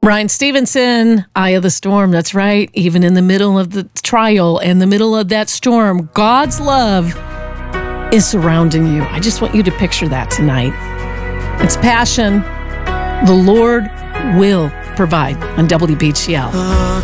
Ryan Stevenson, Eye of the Storm. That's right. Even in the middle of the trial, in the middle of that storm, God's love is surrounding you. I just want you to picture that tonight. It's passion. The Lord will provide on WBGL.